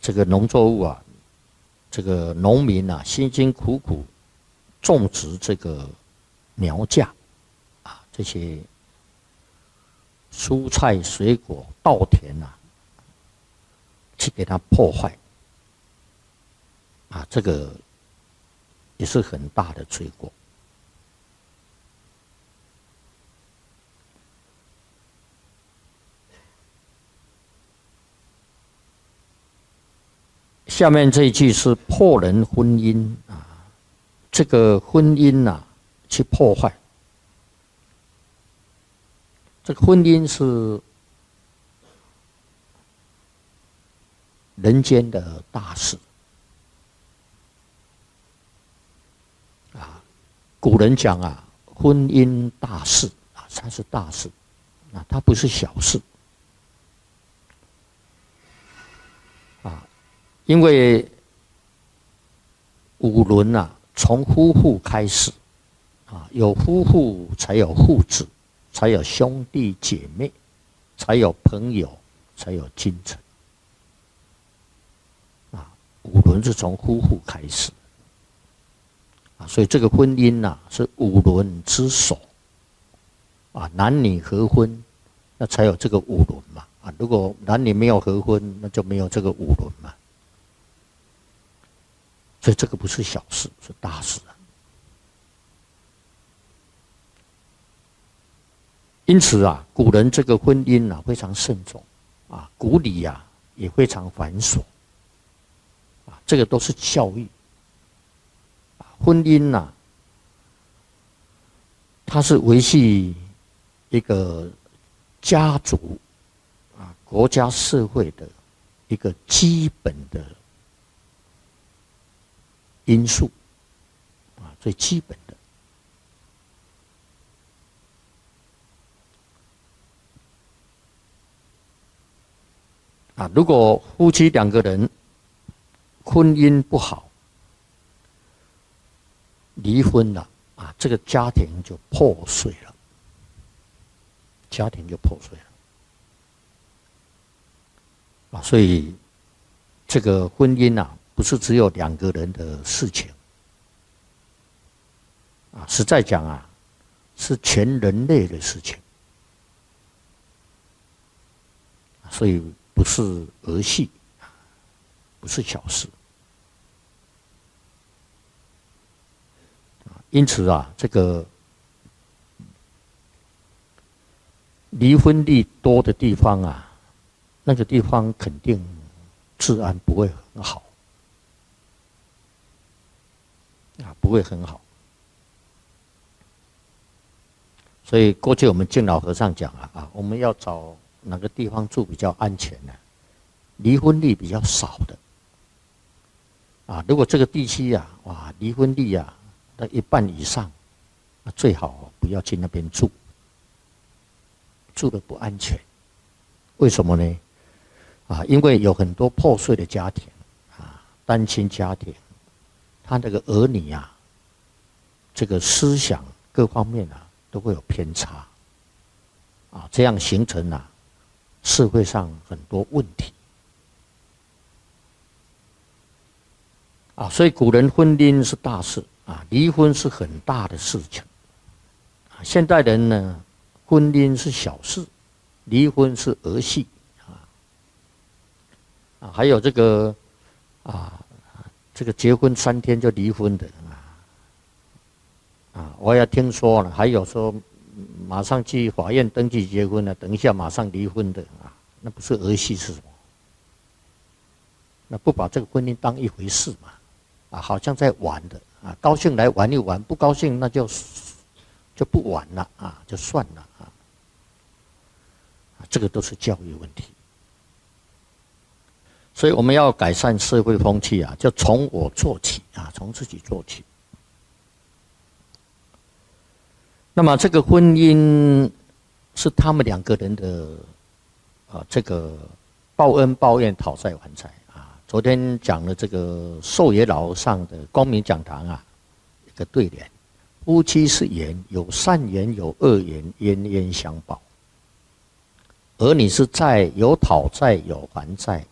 这个农作物啊，这个农民啊，辛辛苦苦种植这个苗稼啊，这些蔬菜水果稻田啊，去给它破坏啊，这个也是很大的罪过。下面这一句是破人婚姻啊，这个婚姻啊，去破坏。这个婚姻是人间的大事啊。古人讲啊，婚姻大事啊，它是大事啊，它不是小事。因为五伦啊，从夫妇开始啊，有夫妇才有父子，才有兄弟姐妹，才有朋友，才有君臣啊。五伦是从夫妇开始啊，所以这个婚姻啊是五伦之首啊，男女合婚，那才有这个五伦嘛啊。如果男女没有合婚，那就没有这个五伦嘛。所以这个不是小事，是大事啊。因此啊，古人这个婚姻啊非常慎重啊，古礼啊也非常繁琐啊，这个都是教育啊。婚姻呐，它是维系一个家族啊、国家社会的一个基本的因素啊，最基本的啊。如果夫妻两个人婚姻不好，离婚了啊，这个家庭就破碎了，家庭就破碎了啊。所以这个婚姻啊，不是只有两个人的事情啊，实在讲啊，是全人类的事情，所以不是儿戏，不是小事。因此啊，这个离婚率多的地方啊，那个地方肯定治安不会很好。啊，不会很好，所以过去我们敬老和尚讲啊，我们要找哪个地方住比较安全呢？离婚率比较少的啊。如果这个地区啊，哇，离婚率啊，到一半以上，那最好不要去那边住，住的不安全。为什么呢？啊，因为有很多破碎的家庭啊，单亲家庭。他那个儿女啊，这个思想各方面啊都会有偏差，啊，这样形成啊社会上很多问题，啊，所以古人婚姻是大事啊，离婚是很大的事情，啊，现代人呢，婚姻是小事，离婚是儿戏，啊，还有这个啊。这个结婚3天就离婚的啊，我也听说了，还有说马上去法院登记结婚了，等一下马上离婚的啊，那不是儿戏是什么？那不把这个婚姻当一回事嘛？啊，好像在玩的啊，高兴来玩一玩，不高兴那就不玩了啊，就算了啊，这个都是教育问题。所以我们要改善社会风气啊，就从我做起啊，从自己做起。那么这个婚姻是他们两个人的这个报恩报怨、讨债还债啊。昨天讲了这个寿野老和尚的光明讲堂啊，一个对联：夫妻是缘，有善缘有恶缘，冤冤相报。儿女是债，有讨债有还债，